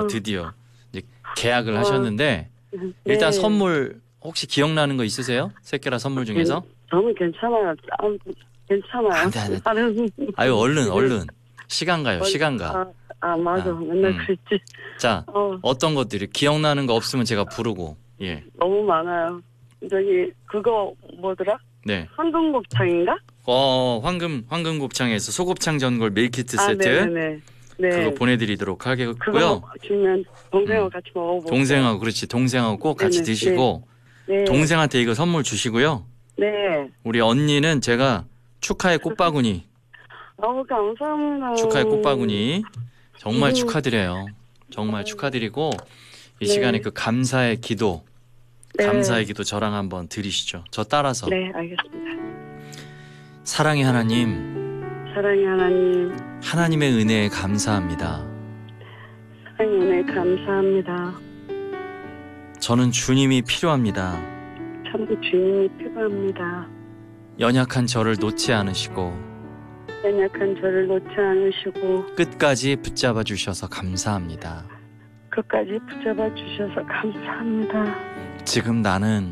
드디어 이제 계약을 하셨는데 네. 일단 선물 혹시 기억나는 거 있으세요? 새끼라 선물 중에서? 저는 괜찮아요. 괜찮아요. 안 돼, 안 돼. 다른 아유 얼른 시간 가요. 시간 가. 맞아. 맨날 그랬지. 자, 어떤 것들이 기억나는 거 없으면 제가 부르고. 예. 너무 많아요. 저기 그거 뭐더라? 네. 황금곱창인가? 황금곱창에서 소곱창 전골 밀키트 세트. 네네네. 네. 그거 보내드리도록 하겠고요. 그거 주면 동생하고 같이 먹어보고. 동생하고 그렇지. 동생하고 꼭 같이 네네. 드시고 네. 동생한테 이거 선물 주시고요. 네. 우리 언니는 제가 축하의 꽃바구니. 감사합니다. 축하의 꽃바구니. 정말 축하드려요. 정말 축하드리고 이 시간에 그 감사의 기도. 감사의 기도 저랑 한번 드리시죠. 저 따라서. 네, 알겠습니다. 사랑의 하나님. 사랑의 하나님. 하나님의 은혜에 감사합니다. 사랑의 은혜 감사합니다. 저는 주님이 필요합니다. 저는 주님이 필요합니다. 연약한 저를 놓지 않으시고 연약한 저를 놓지 않으시고 끝까지 붙잡아 주셔서 감사합니다. 끝까지 붙잡아 주셔서 감사합니다. 지금 나는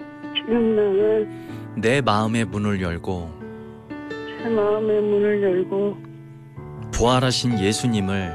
내 마음의 문을 열고 제 마음의 문을 열고 부활하신 예수님을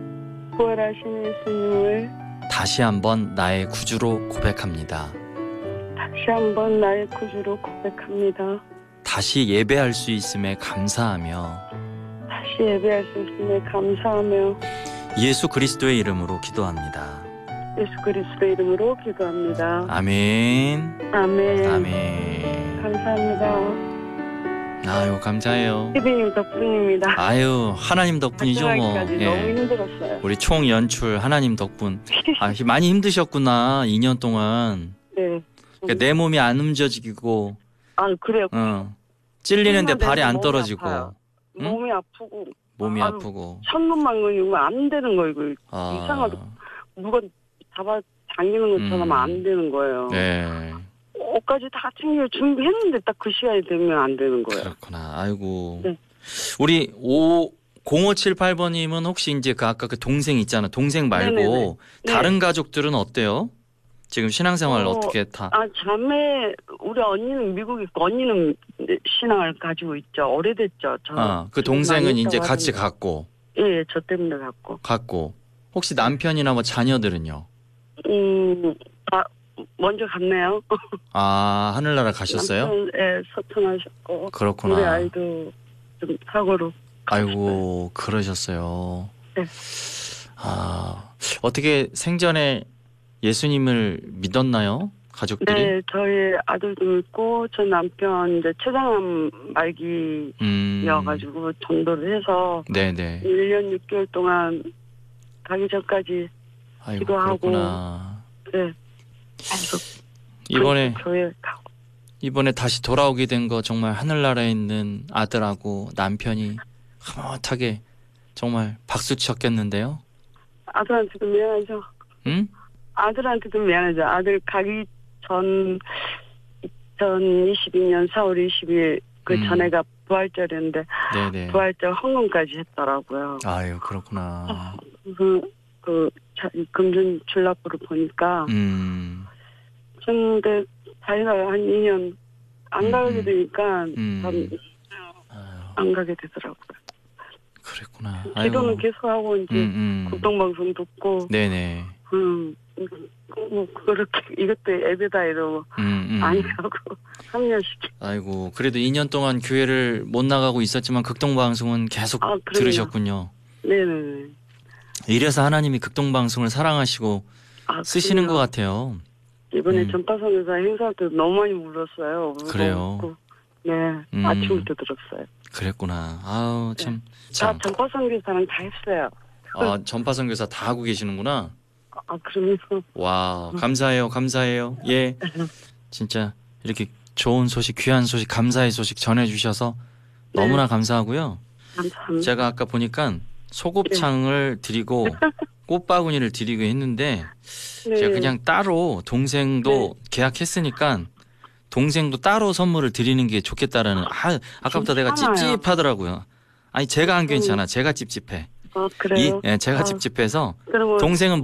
다시 한번 나의 구주로 고백합니다. 다시 한번 나의 구주로 고백합니다. 다시 예배할 수 있음에 감사하며 다시 예배할 수 있음에 감사하며 예수 그리스도의 이름으로 기도합니다. 예수 그리스도의 이름으로 기도합니다. 아멘. 아멘. 아멘. 감사합니다. 아유 감사해요. 피디님 덕분입니다. 아유 하나님 덕분이죠 뭐. 너무 힘들었어요. 우리 총 연출 하나님 덕분. 많이 힘드셨구나 2년 동안. 네. 그러니까 내 몸이 안 움직이고. 그래요. 찔리는데 발이 안 떨어지고. 응? 몸이 아프고. 몸이 아프고. 천문만근이면 안 되는 거예요. 이거 이상하게 누가 잡아 당기는 것처럼 안 되는 거예요. 네. 옷까지 다 챙겨 준비했는데 딱 그 시간이 되면 안 되는 거예요. 그렇구나. 아이고. 네. 우리 0578번님은 혹시 이제 아까 그 동생 있잖아. 동생 말고 네네네. 다른 가족들은 어때요? 지금 신앙생활 어떻게 다? 자매 우리 언니는 미국에 있고 언니는 신앙을 가지고 있죠. 오래됐죠. 그 동생은 이제 같이 갔고. 예, 저 때문에 갔고. 혹시 남편이나 뭐 자녀들은요? 먼저 갔네요. 하늘나라 가셨어요? 예, 서천하셨고. 그렇구나. 우리 아이도 좀 사고로. 아이고, 그러셨어요. 네. 어떻게 생전에 예수님을 믿었나요? 가족들이? 네, 저희 아들도 믿고, 저 남편 이제 췌장암 말기여가지고 전도를 해서. 네네. 1년 6개월 동안 가기 전까지 기도하고. 그렇구나. 네. 이번에 다시 돌아오게 된 거 정말 하늘나라에 있는 아들하고 남편이 흐뭇하게 정말 박수 쳤겠는데요? 아들한테도 미안하죠. 응? 아들한테도 미안하죠. 아들 가기 전 2022년 4월 20일 그 전에가 부활절이었는데 네네. 부활절 헌금까지 했더라고요. 아유 그렇구나. 금전 줄납부를 보니까 근데 자기가 한 2년 안 가게 되니까 안 가게 되더라고요. 그랬구나. 기도는 계속하고 이제 국동방송 듣고 네네. 뭐 그렇게 이것도 예배다 이러고 아니라고 합류시키. 아이고 그래도 2년 동안 교회를 못 나가고 있었지만 극동방송은 계속 들으셨군요. 네네. 이래서 하나님이 극동방송을 사랑하시고 쓰시는 것 같아요. 이번에 전파선교사 행사 때 너무 많이 불렀어요. 그래요? 네, 아침부터 들었어요. 그랬구나. 아우 참. 다 전파선교사랑 다 했어요. 전파선교사 다 하고 계시는구나. 그러면서. 와, 감사해요. 예, 진짜 이렇게 좋은 소식, 귀한 소식, 감사의 소식 전해주셔서 너무나 감사하고요. 감사합니다. 제가 아까 보니까 소곱창을 드리고 꽃바구니를 드리고 했는데 제가 그냥 따로 동생도 계약했으니까 동생도 따로 선물을 드리는 게 좋겠다라는 아까부터 내가 찝찝하더라고요. 아니 제가 안 괜찮아. 제가 찝찝해. 그래요? 제가 찝찝해서 동생은